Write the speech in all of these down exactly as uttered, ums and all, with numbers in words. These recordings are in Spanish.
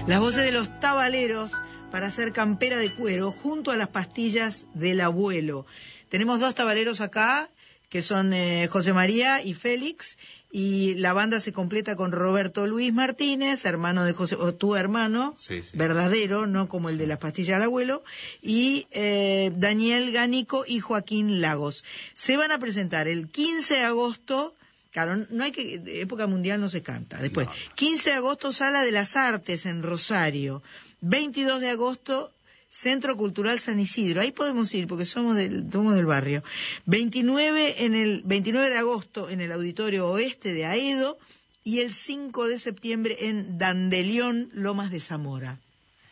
Las voces de los tabaleros para hacer campera de cuero junto a las pastillas del abuelo. Tenemos dos tabaleros acá, que son eh, José María y Félix, y la banda se completa con Roberto Luis Martínez, hermano de José, o tu hermano, sí, sí. verdadero, no como el de las pastillas del abuelo, y eh, Daniel Gánico y Joaquín Lagos. Se van a presentar el quince de agosto. Claro, no hay que, de época mundial no se canta. Después, no. quince de agosto, Sala de las Artes en Rosario. veintidós de agosto, Centro Cultural San Isidro. Ahí podemos ir porque somos del, somos del barrio. veintinueve, en el, veintinueve de agosto en el Auditorio Oeste de Aedo y el cinco de septiembre en Dandelión, Lomas de Zamora.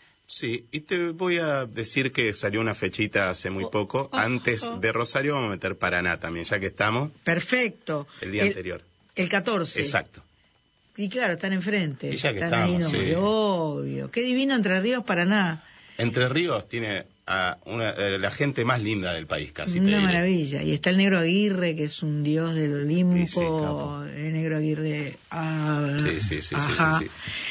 Sí, y te voy a decir que salió una fechita hace muy poco. Oh, oh, Antes oh. de Rosario vamos a meter Paraná también, ya que estamos. Perfecto. El día el, anterior. El catorce. Exacto. Y claro, están enfrente. Y ya que están estamos, ahí, no, sí. Obvio. Qué divino Entre Ríos, Paraná. Entre Ríos tiene a una, a la gente más linda del país, casi. Una te maravilla. Y está el Negro Aguirre, que es un dios del Olimpo. Sí, sí, claro. El Negro Aguirre. Ah, sí, sí, sí, sí, sí, sí.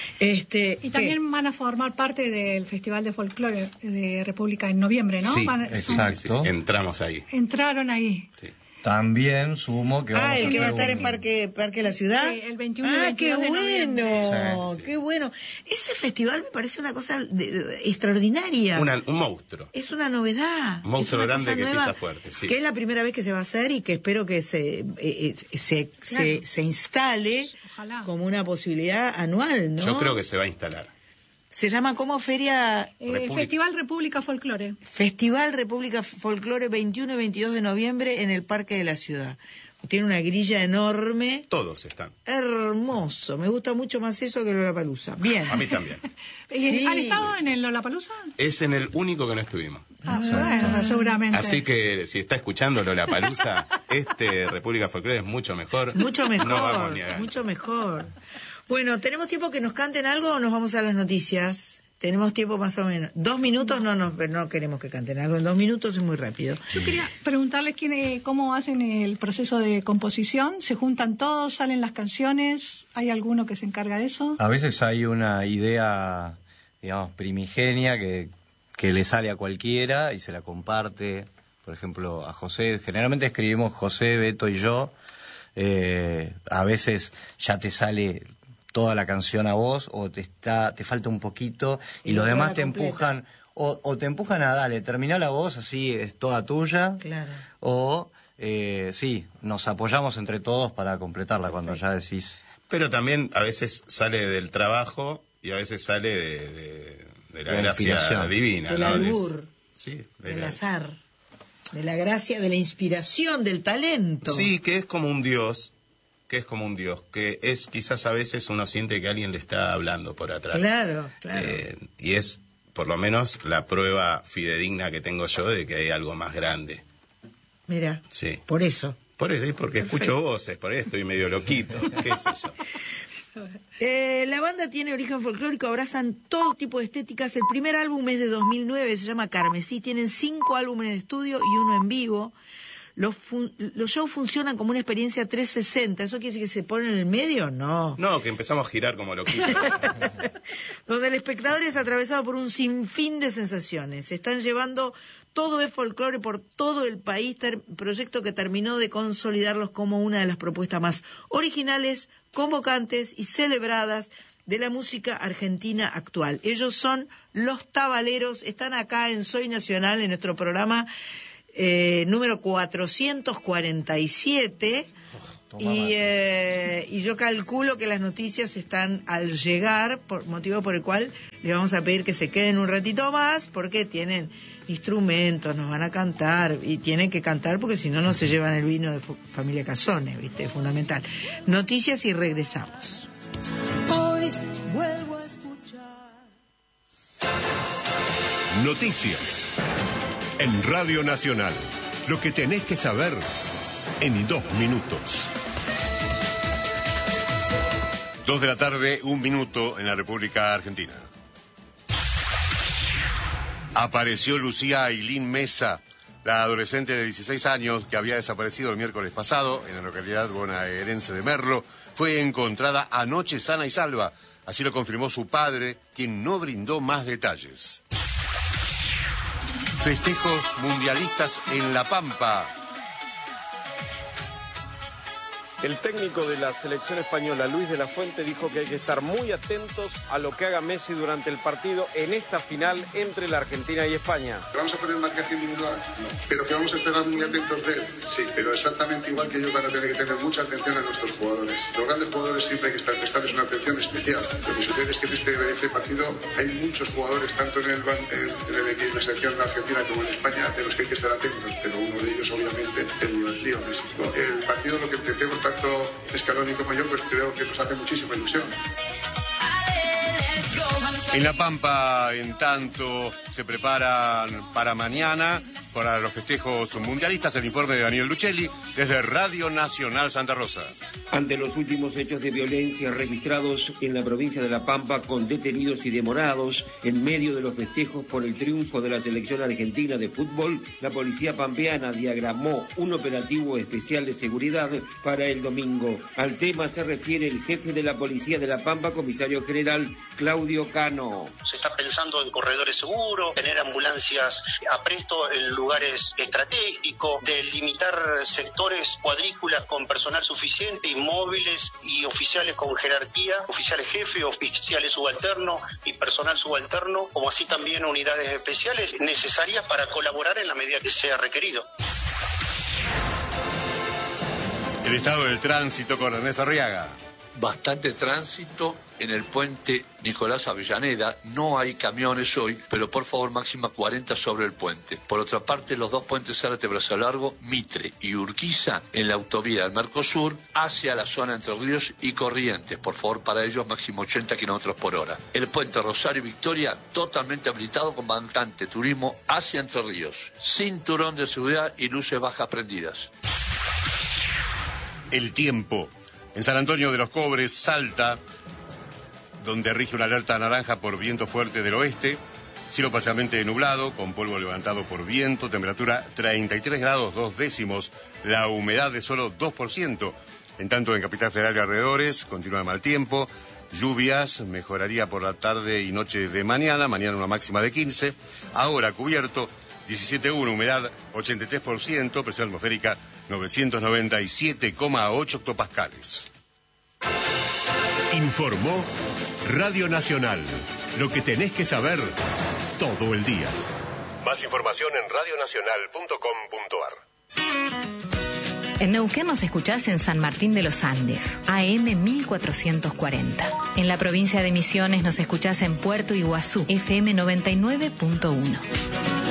Este, y también ¿qué? van a formar parte del Festival de Folclore de República en noviembre, ¿no? Sí, van, exacto. Son, Entramos ahí. Entraron ahí. Sí. También sumo que vamos ah, el a que va a hacer estar un... en Parque Parque de la Ciudad. Sí, el veintiuno y ah, veintidós qué de noviembre. bueno, Sí, sí. qué bueno. Ese festival me parece una cosa de, de, extraordinaria. Una, un monstruo. Es una novedad. Un monstruo es una grande que nueva, pisa fuerte, sí. Que es la primera vez que se va a hacer y que espero que se eh, se, claro. se, se instale Ojalá. como una posibilidad anual, ¿no? Yo creo que se va a instalar. Se llama como Feria... Eh, República. Festival República Folclore. Festival República Folclore veintiuno y veintidós de noviembre en el Parque de la Ciudad. Tiene una grilla enorme. Todos están. Hermoso. Me gusta mucho más eso que Lollapalooza. Bien. A mí también. Sí. ¿Han estado en el Lollapalooza? Es en el único que no estuvimos. Ah, bueno, seguramente. Así que si está escuchando Lollapalooza, este República Folclore es mucho mejor. Mucho mejor. No vamos ni a ganar. Mucho mejor. Bueno, ¿tenemos tiempo que nos canten algo o nos vamos a las noticias? Tenemos tiempo más o menos. Dos minutos no nos no queremos que canten algo. En dos minutos es muy rápido. Yo quería preguntarles quién, eh, cómo hacen el proceso de composición. ¿Se juntan todos? ¿Salen las canciones? ¿Hay alguno que se encarga de eso? A veces hay una idea, digamos, primigenia que, que le sale a cualquiera y se la comparte, por ejemplo, a José. Generalmente escribimos José, Beto y yo. Eh, a veces ya te sale toda la canción a vos o te está te falta un poquito y, y los demás te completa. empujan o, o te empujan a dale, termina la voz, así es toda tuya. Claro. O eh, sí, nos apoyamos entre todos para completarla. Perfecto. Cuando ya decís. Pero también a veces sale del trabajo y a veces sale de, de, de la, la gracia divina, del ¿no? albur, de, sí, de del la... azar, de la gracia, de la inspiración, del talento. Sí, que es como un dios. que es como un dios, que es quizás a veces uno siente que alguien le está hablando por atrás. Claro, claro. Eh, y es por lo menos la prueba fidedigna que tengo yo de que hay algo más grande. Mira, sí. Por eso. Por eso, porque Perfecto. Escucho voces, por eso estoy medio loquito, qué sé yo. Eh, la banda tiene origen folclórico, abrazan todo tipo de estéticas. El primer álbum es de dos mil nueve, se llama Carmesí. Tienen cinco álbumes de estudio y uno en vivo. Los, fun- los shows funcionan como una experiencia trescientos sesenta. ¿Eso quiere decir que se ponen en el medio? No. No, que empezamos a girar como loquitos. Donde el espectador es atravesado por un sinfín de sensaciones. Se están llevando todo es folclore por todo el país, ter- proyecto que terminó de consolidarlos como una de las propuestas más originales, convocantes y celebradas de la música argentina actual. Ellos son Los Tabaleros, están acá en Soy Nacional, en nuestro programa Eh, número cuatrocientos cuarenta y siete oh, y, eh, y yo calculo que las noticias están al llegar, por motivo por el cual les vamos a pedir que se queden un ratito más porque tienen instrumentos, nos van a cantar y tienen que cantar porque si no no se llevan el vino de familia Casones, ¿viste? Es fundamental. Noticias y regresamos. Hoy vuelvo a escuchar Noticias en Radio Nacional. Lo que tenés que saber en dos minutos. Dos de la tarde, un minuto en la República Argentina. Apareció Lucía Ailín Mesa, la adolescente de dieciséis años que había desaparecido el miércoles pasado en la localidad bonaerense de Merlo. Fue encontrada anoche sana y salva Así lo confirmó su padre, quien no brindó más detalles. Festejos mundialistas en La Pampa. El técnico de la selección española, Luis de la Fuente, dijo que hay que estar muy atentos a lo que haga Messi durante el partido en esta final entre la Argentina y España. ¿Vamos a poner marcación individual? No. ¿Pero que vamos a estar muy atentos de él? Sí, pero exactamente igual que ellos van a tener que tener mucha atención a nuestros jugadores. Los grandes jugadores siempre hay que estar, prestarles una atención especial. Lo que sucede es que en este, en este partido hay muchos jugadores, tanto en, el, en, en, en la selección argentina como en España, de los que hay que estar atentos, pero uno de ellos, obviamente, el Lío Messi. El partido, lo que entendemos tanto Scaloni como yo, pues creo que nos hace muchísima ilusión. En La Pampa, en tanto, se preparan para mañana, para los festejos mundialistas, el informe de Daniel Lucelli, desde Radio Nacional Santa Rosa. Ante los últimos hechos de violencia registrados en la provincia de La Pampa, con detenidos y demorados, en medio de los festejos por el triunfo de la selección argentina de fútbol, la policía pampeana diagramó un operativo especial de seguridad para el domingo. Al tema se refiere el jefe de la policía de La Pampa, comisario general Claudio Cano. Se está pensando en corredores seguros, tener ambulancias a presto en lugares estratégicos, delimitar sectores, cuadrículas con personal suficiente, móviles y oficiales con jerarquía, oficiales jefe, oficiales subalternos y personal subalterno, como así también unidades especiales necesarias para colaborar en la medida que sea requerido. El estado del tránsito con Ernesto Arriaga. Bastante tránsito en el puente Nicolás Avellaneda. No hay camiones hoy, pero por favor máxima cuarenta sobre el puente. Por otra parte, los dos puentes Zárate-Brazo Largo, Mitre y Urquiza en la autovía del Mercosur hacia la zona Entre Ríos y Corrientes. Por favor, para ellos máximo ochenta kilómetros por hora. El puente Rosario Victoria totalmente habilitado con bastante turismo hacia Entre Ríos. Cinturón de seguridad y luces bajas prendidas. El tiempo. En San Antonio de los Cobres, Salta, donde rige una alerta naranja por viento fuerte del oeste, cielo parcialmente nublado, con polvo levantado por viento, temperatura treinta y tres grados dos décimos, la humedad de solo dos por ciento. En tanto, en Capital Federal y alrededores, continúa el mal tiempo, lluvias, mejoraría por la tarde y noche de mañana, mañana una máxima de quince, ahora cubierto, diecisiete coma uno, humedad ochenta y tres por ciento, presión atmosférica novecientos noventa y siete coma ocho hectopascales. Informó Radio Nacional. Lo que tenés que saber todo el día. Más información en radio nacional punto com punto ar. En Neuquén nos escuchás en San Martín de los Andes, A M mil cuatrocientos cuarenta. En la provincia de Misiones nos escuchás en Puerto Iguazú, F M noventa y nueve punto uno.